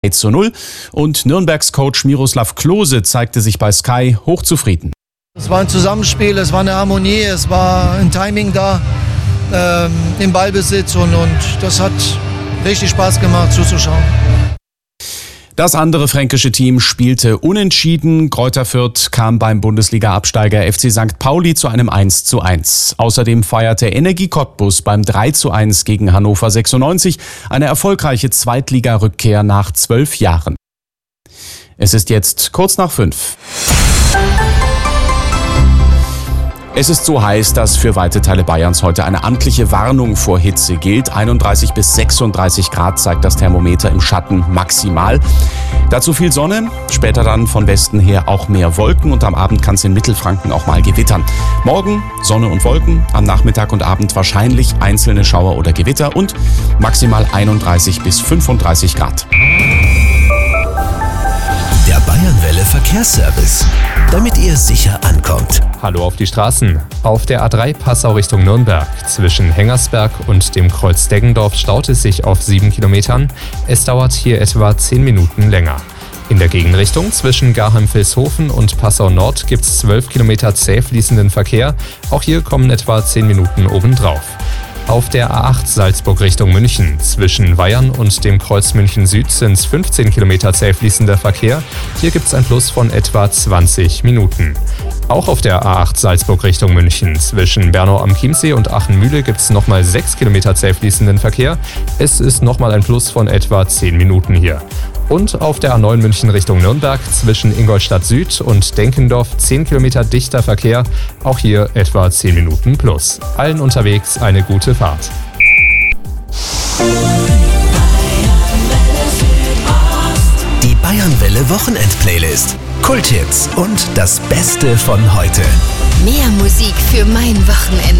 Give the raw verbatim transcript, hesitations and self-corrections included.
eins zu null und Nürnbergs Coach Miroslav Klose zeigte sich bei Sky hochzufrieden. Es war ein Zusammenspiel, es war eine Harmonie, es war ein Timing da ähm, im Ballbesitz und, und das hat richtig Spaß gemacht zuzuschauen. Das andere fränkische Team spielte unentschieden. Greuther Fürth kam beim Bundesliga-Absteiger F C Sankt Pauli zu einem eins zu eins. Außerdem feierte Energie Cottbus beim drei zu eins gegen Hannover sechsundneunzig eine erfolgreiche Zweitliga-Rückkehr nach zwölf Jahren. Es ist jetzt kurz nach fünf. Es ist so heiß, dass für weite Teile Bayerns heute eine amtliche Warnung vor Hitze gilt. einunddreißig bis sechsunddreißig Grad zeigt das Thermometer im Schatten maximal. Dazu viel Sonne, später dann von Westen her auch mehr Wolken und am Abend kann es in Mittelfranken auch mal gewittern. Morgen Sonne und Wolken, am Nachmittag und Abend wahrscheinlich einzelne Schauer oder Gewitter und maximal einunddreißig bis fünfunddreißig Grad. Der Bayernwelle Verkehrsservice, damit ihr sicher ankommt. Hallo auf die Straßen. Auf der A drei Passau Richtung Nürnberg. Zwischen Hengersberg und dem Kreuz Deggendorf staut es sich auf sieben Kilometern. Es dauert hier etwa zehn Minuten länger. In der Gegenrichtung zwischen Garheim-Vilshofen und Passau Nord gibt es zwölf Kilometer zäh fließenden Verkehr. Auch hier kommen etwa zehn Minuten obendrauf. Auf der A acht Salzburg Richtung München. Zwischen Weyern und dem Kreuz München Süd sind es fünfzehn Kilometer zäh fließender Verkehr. Hier gibt es ein Plus von etwa zwanzig Minuten. Auch auf der A acht Salzburg Richtung München. Zwischen Bernau am Chiemsee und Aachen-Mühle gibt es nochmal sechs Kilometer zäh fließenden Verkehr. Es ist nochmal ein Plus von etwa zehn Minuten hier. Und auf der A neun München Richtung Nürnberg zwischen Ingolstadt Süd und Denkendorf zehn Kilometer dichter Verkehr. Auch hier etwa zehn Minuten plus. Allen unterwegs eine gute Fahrt. Die Bayernwelle Wochenend-Playlist. Kulthits und das Beste von heute. Mehr Musik für mein Wochenende.